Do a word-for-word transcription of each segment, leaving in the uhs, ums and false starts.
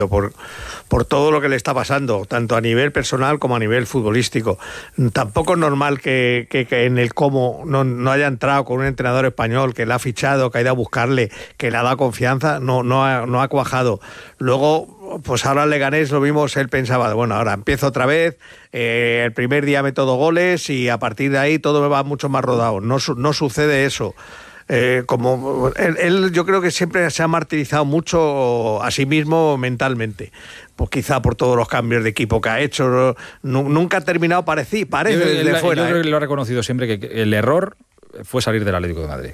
Por, por todo lo que le está pasando, tanto a nivel personal como a nivel futbolístico. Tampoco es normal que, que, que en el cómo no, no haya entrado con un entrenador español que le ha fichado, que ha ido a buscarle, que le ha dado confianza, no, no, ha, no ha cuajado. Luego, pues ahora el Leganés lo vimos, él pensaba, bueno, ahora empiezo otra vez, eh, el primer día meto dos goles y a partir de ahí todo me va mucho más rodado. No, no sucede eso. Eh, como él, él yo creo que siempre se ha martirizado mucho a sí mismo mentalmente, pues quizá por todos los cambios de equipo que ha hecho, no, nunca ha terminado, parece, parece yo, desde él, fuera. Yo creo ¿eh? que lo ha reconocido siempre, que el error fue salir del Atlético de Madrid.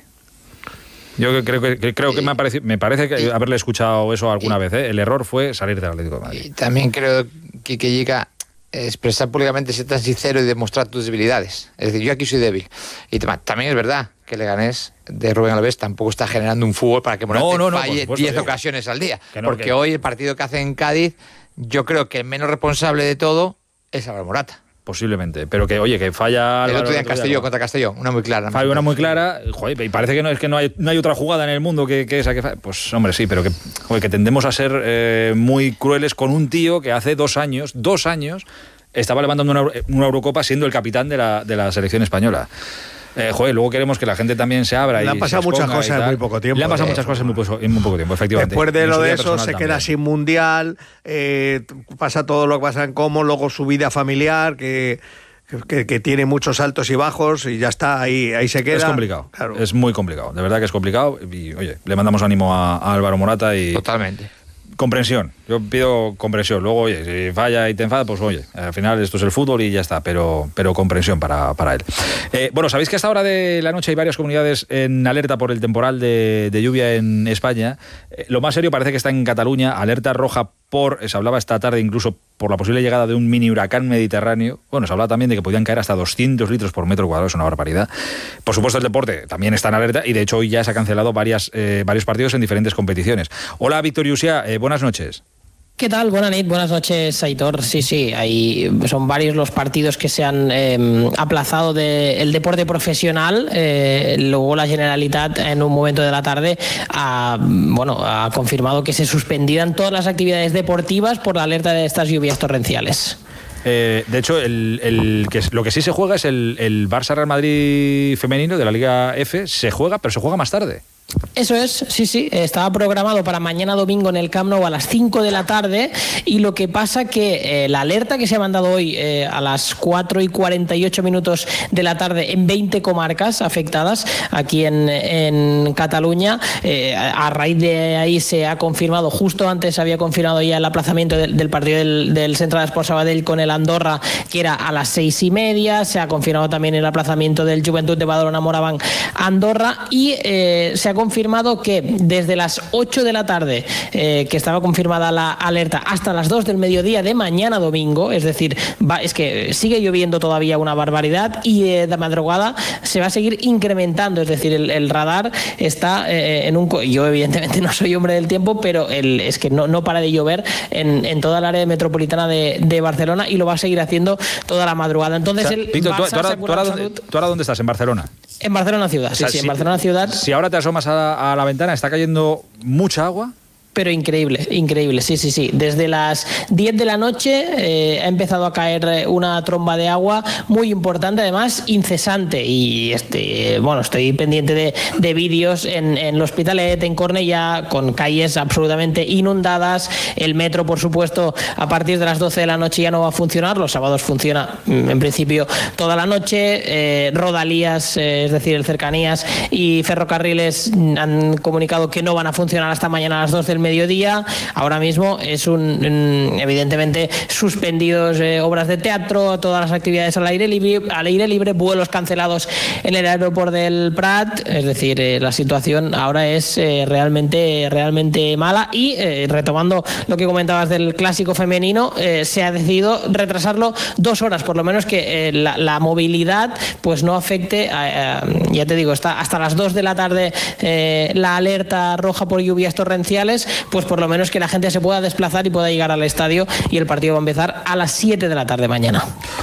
Yo creo que, que creo que me, ha parecido, me parece que haberle escuchado eso alguna y, vez, ¿eh? El error fue salir del Atlético de Madrid. Y también creo que, que llega expresar públicamente, ser tan sincero y demostrar tus debilidades. Es decir, yo aquí soy débil. Y también es verdad que el Leganés de Rubén Alves tampoco está generando un fútbol para que Morata no, no, no, falle diez no, ocasiones al día. No, porque que... hoy el partido que hace en Cádiz, yo creo que el menos responsable de todo es Álvaro Morata. Posiblemente, pero que, oye, que falla... El otro día en Castelló, contra Castelló, una muy clara. Falla una muy clara, joder, y parece que no es que no hay, no hay otra jugada en el mundo que, que esa que falla. Pues, hombre, sí, pero que, joder, que tendemos a ser eh, muy crueles con un tío que hace dos años, dos años, estaba levantando una, una Eurocopa siendo el capitán de la, de la selección española. Eh, joder, luego queremos que la gente también se abra. Le han pasado muchas cosas en muy poco tiempo. Le han pasado eh, muchas cosas en muy, en muy poco tiempo, efectivamente. Después de lo de eso se también. queda sin mundial, eh, pasa todo lo que pasa en Como, luego su vida familiar, que... Que, que tiene muchos altos y bajos y ya está, ahí, ahí se queda. Es complicado, claro. Es muy complicado, de verdad que es complicado y oye, le mandamos ánimo a, a Álvaro Morata y... Totalmente. Comprensión, yo pido comprensión, luego oye, si falla y te enfada, pues oye, al final esto es el fútbol y ya está, pero, pero comprensión para, para él. Eh, bueno, sabéis que a esta hora de la noche hay varias comunidades en alerta por el temporal de, de lluvia en España. Eh, lo más serio parece que está en Cataluña, alerta roja por, se hablaba esta tarde incluso por la posible llegada de un mini huracán mediterráneo. Bueno, se hablaba también de que podían caer hasta doscientos litros por metro cuadrado, es una barbaridad. Por supuesto el deporte también está en alerta y de hecho hoy ya se ha cancelado varias, eh, varios partidos en diferentes competiciones. Hola Víctor Yusia, eh, buenas noches. ¿Qué tal? Buenas noches, buenas noches, Aitor. Sí, sí, hay, son varios los partidos que se han eh, aplazado del de deporte profesional. Eh, luego la Generalitat en un momento de la tarde ha, bueno, ha confirmado que se suspendían todas las actividades deportivas por la alerta de estas lluvias torrenciales. Eh, de hecho, el, el, que, lo que sí se juega es el, el Barça-Real Madrid femenino de la Liga F. Se juega, pero se juega más tarde. Eso es, sí, sí, estaba programado para mañana domingo en el Camp Nou a las cinco de la tarde y lo que pasa que eh, la alerta que se ha mandado hoy eh, a las cuatro y cuarenta y ocho minutos de la tarde en veinte comarcas afectadas aquí en, en Cataluña, eh, a raíz de ahí se ha confirmado, justo antes se había confirmado ya el aplazamiento del, del partido del, del Central Esports Sabadell con el Andorra, que era a las seis y media, se ha confirmado también el aplazamiento del Juventud de Badalona Moraván Andorra y eh, se ha confirmado que desde las ocho de la tarde, eh, que estaba confirmada la alerta, hasta las dos del mediodía de mañana domingo, es decir, va, es que sigue lloviendo todavía una barbaridad y eh, de madrugada se va a seguir incrementando, es decir, el, el radar está eh, en un... Yo evidentemente no soy hombre del tiempo, pero el, es que no, no para de llover en, en toda el área metropolitana de, de Barcelona y lo va a seguir haciendo toda la madrugada. Entonces, o sea, el Pito, Barça ¿tú, tú, ahora, tú, ahora dónde, ¿tú ahora dónde estás? ¿En Barcelona? En Barcelona ciudad, sí, o sea, sí, si, en Barcelona ciudad. Si ahora te asomas a, a la ventana, ¿está cayendo mucha agua? Pero increíble, increíble, sí, sí, sí. Desde las diez de la noche eh, ha empezado a caer una tromba de agua muy importante, además incesante. Y este, bueno, estoy pendiente de, de vídeos en, en el Hospitalet, en Cornellà, con calles absolutamente inundadas. El metro, por supuesto, a partir de las doce de la noche ya no va a funcionar. Los sábados funciona, en principio, toda la noche. Eh, Rodalías, eh, es decir, el Cercanías y Ferrocarriles han comunicado que no van a funcionar hasta mañana a las dos del mediodía. Ahora mismo es un, un evidentemente suspendidos eh, obras de teatro, todas las actividades al aire libre, al aire libre, vuelos cancelados en el aeropuerto del Prat, es decir, eh, la situación ahora es eh, realmente realmente mala y eh, retomando lo que comentabas del clásico femenino, eh, se ha decidido retrasarlo dos horas, por lo menos que eh, la, la movilidad pues no afecte a, a, ya te digo, está hasta las dos de la tarde eh, la alerta roja por lluvias torrenciales, pues por lo menos que la gente se pueda desplazar y pueda llegar al estadio y el partido va a empezar a las siete de la tarde mañana.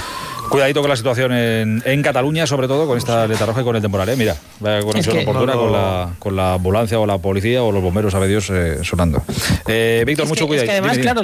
Cuidadito con la situación en, en Cataluña, sobre todo con esta alerta roja y con el temporal, ¿eh? Mira, vaya conexión es que oportuna no, no. con, la, con la ambulancia o la policía o los bomberos, sabe Dios, eh, sonando. Eh, Víctor, es mucho que, cuidado. es que además, Dime, dime. claro,